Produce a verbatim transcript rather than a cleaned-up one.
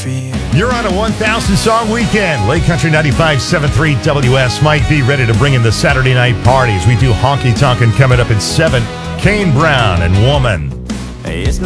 for you. You're on a one thousand song weekend. Lake Country ninety-five point seven three W S. Mike B ready to bring in the Saturday night parties. We do honky tonkin' coming up at seven. Kane Brown and Woman. It's